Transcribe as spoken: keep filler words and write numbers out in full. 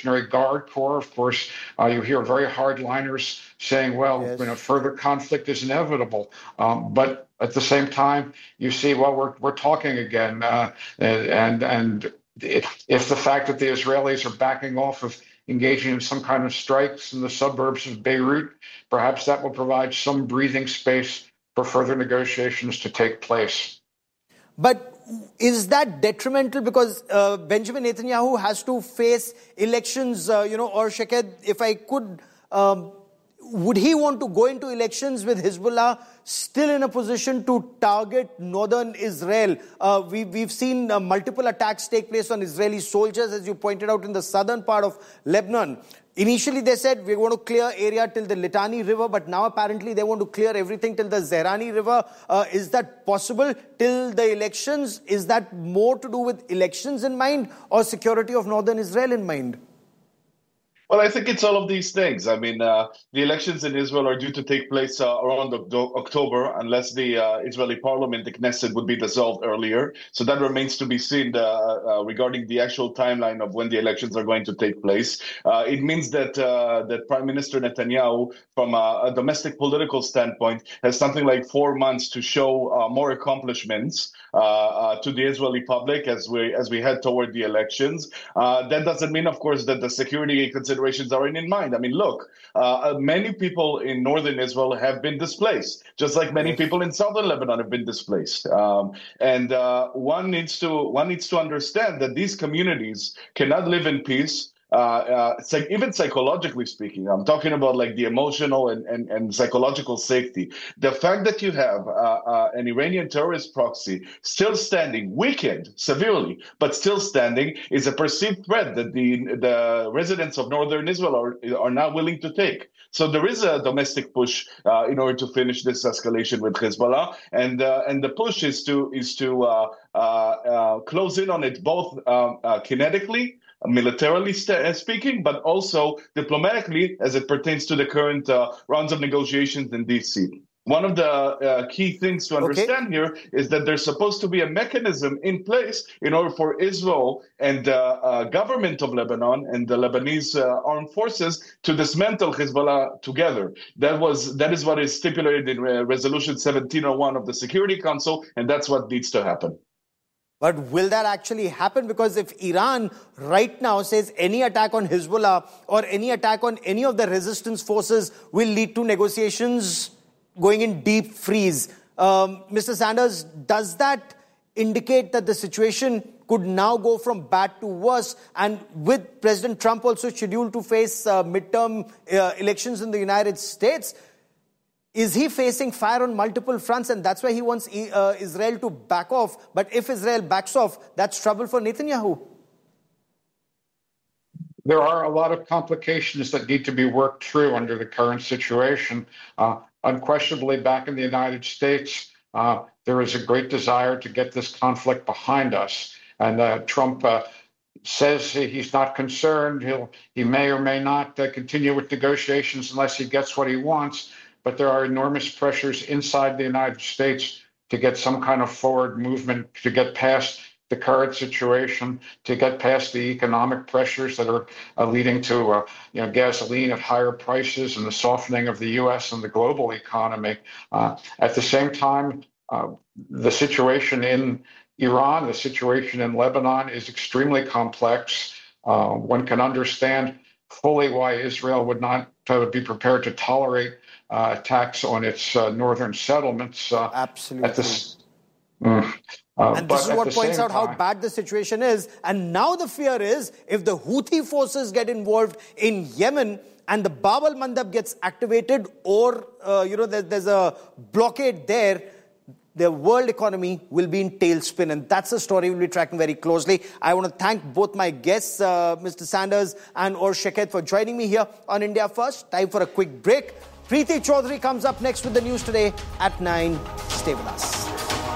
Revolutionary Guard Corps. Of course, uh, you hear very hardliners saying, well, yes. you know, further conflict is inevitable. Um, but at the same time, you see, well, we're we're talking again. Uh, and and if, if the fact that the Israelis are backing off of engaging in some kind of strikes in the suburbs of Beirut, perhaps that will provide some breathing space for further negotiations to take place. But is that detrimental? Because uh, Benjamin Netanyahu has to face elections, uh, you know, or Shaked, if I could, um, would he want to go into elections with Hezbollah still in a position to target northern Israel? Uh, we, we've seen uh, multiple attacks take place on Israeli soldiers, as you pointed out, in the southern part of Lebanon. Initially, they said, we want to clear area till the Litani River, but now apparently they want to clear everything till the Zahrani River. Uh, is that possible till the elections? Is that more to do with elections in mind or security of northern Israel in mind? Well, I think it's all of these things. I mean, uh, the elections in Israel are due to take place uh, around October, unless the uh, Israeli parliament, the Knesset, would be dissolved earlier. So that remains to be seen uh, uh, regarding the actual timeline of when the elections are going to take place. Uh, it means that uh, that Prime Minister Netanyahu, from a, a domestic political standpoint, has something like four months to show uh, more accomplishments uh, uh, to the Israeli public as we as we head toward the elections. Uh, that doesn't mean, of course, that the security considerations aren't in mind. I mean, look, uh, many people in northern Israel have been displaced, just like many people in southern Lebanon have been displaced. Um, and uh, one needs to one needs to understand that these communities cannot live in peace. Uh, uh, like even psychologically speaking, I'm talking about like the emotional and, and, and psychological safety. The fact that you have uh, uh, an Iranian terrorist proxy still standing, weakened severely, but still standing, is a perceived threat that the the residents of northern Israel are are not willing to take. So there is a domestic push uh, in order to finish this escalation with Hezbollah, and uh, and the push is to is to uh, uh, uh, close in on it both um, uh, kinetically, militarily st- speaking, but also diplomatically as it pertains to the current uh, rounds of negotiations in D C. One of the uh, key things to understand okay. here is that there's supposed to be a mechanism in place in order for Israel and the uh, uh, government of Lebanon and the Lebanese uh, armed forces to dismantle Hezbollah together. That was that is what is stipulated in uh, Resolution seventeen oh one of the Security Council, and that's what needs to happen. But will that actually happen? Because if Iran right now says any attack on Hezbollah or any attack on any of the resistance forces will lead to negotiations going in deep freeze, um, Mister Sanders, does that indicate that the situation could now go from bad to worse? And with President Trump also scheduled to face uh, midterm uh, elections in the United States, is he facing fire on multiple fronts? And that's why he wants uh, Israel to back off. But if Israel backs off, that's trouble for Netanyahu. There are a lot of complications that need to be worked through under the current situation. Uh, unquestionably, back in the United States, uh, there is a great desire to get this conflict behind us. And uh, Trump uh, says he's not concerned. He'll, he may or may not uh, continue with negotiations unless he gets what he wants. But there are enormous pressures inside the United States to get some kind of forward movement, to get past the current situation, to get past the economic pressures that are uh, leading to uh, you know, gasoline at higher prices and the softening of the U S and the global economy. Uh, at the same time, uh, the situation in Iran, the situation in Lebanon is extremely complex. Uh, one can understand fully why Israel would not uh, be prepared to tolerate Uh, attacks on its uh, northern settlements. Uh, Absolutely. At this, mm, uh, and this is what points out how bad the situation is. And now the fear is, if the Houthi forces get involved in Yemen and the Bab al-Mandab gets activated, or uh, you know, there, there's a blockade there, the world economy will be in tailspin. And that's a story we'll be tracking very closely. I want to thank both my guests, uh, Mister Sanders and Or Shaked, for joining me here on India First. Time for a quick break. Preeti Chaudhary comes up next with the news today at nine. Stay with us.